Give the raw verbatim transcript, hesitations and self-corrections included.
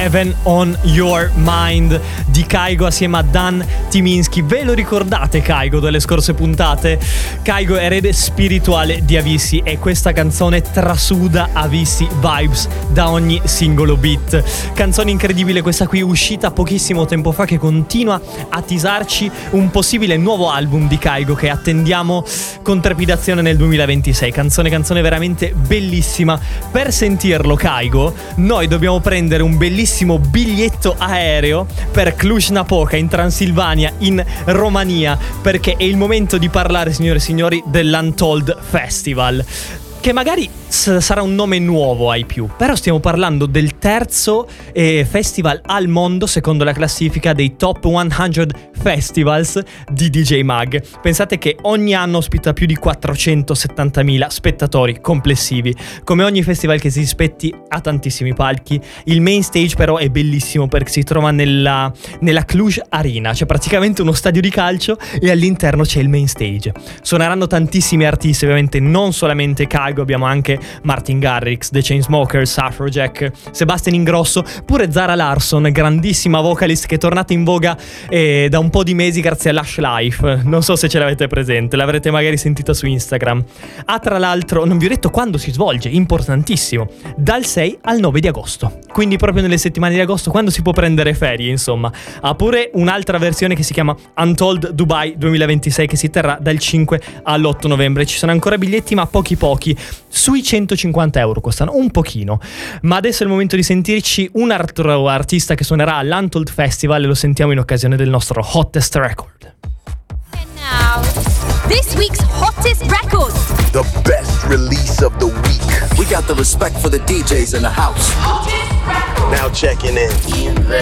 Heaven on Your Mind di Kygo assieme a Dan Tyminski. Ve lo ricordate Kygo delle scorse puntate? Kygo, erede spirituale di Avicii, e questa canzone trasuda Avicii vibes da ogni singolo beat. Canzone incredibile questa qui, uscita pochissimo tempo fa, che continua a teasarci un possibile nuovo album di Kygo che attendiamo con trepidazione nel duemilaventisei. Canzone canzone veramente bellissima. Per sentirlo Kygo noi dobbiamo prendere un bellissimo biglietto aereo per Cluj-Napoca in Transilvania, in Romania, perché è il momento di parlare, signore e signori, dell'Untold Festival, che magari s- sarà un nome nuovo ai più, però stiamo parlando del terzo eh, festival al mondo secondo la classifica dei Top cento Festivals di D J Mag. Pensate che ogni anno ospita più di quattrocentosettantamila spettatori complessivi. Come ogni festival che si rispetti, ha tantissimi palchi. Il main stage però è bellissimo perché si trova nella, nella Cluj Arena, c'è praticamente uno stadio di calcio e all'interno c'è il main stage. Suoneranno tantissimi artisti, ovviamente non solamente Kygo, abbiamo anche Martin Garrix, The Chainsmokers, Afrojack, Sebastian Ingrosso, pure Zara Larsson, grandissima vocalist che è tornata in voga eh, da un po' di mesi grazie a Lush Life. Non so se ce l'avete presente, l'avrete magari sentita su Instagram. Ah, tra l'altro non vi ho detto quando si svolge, importantissimo, dal sei al nove di agosto, quindi proprio nelle settimane di agosto, quando si può prendere ferie, insomma. Ha pure un'altra versione che si chiama Untold Dubai duemilaventisei, che si terrà dal cinque all'otto novembre. Ci sono ancora biglietti, ma pochi pochi, sui centocinquanta euro costano, un pochino. Ma adesso è il momento di sentirci un altro artista che suonerà all'Untold Festival, e lo sentiamo in occasione del nostro Hottest Record. And now, this week's hottest records. The best release of the week. We got the respect for the D Js in the house. Now checking in. In the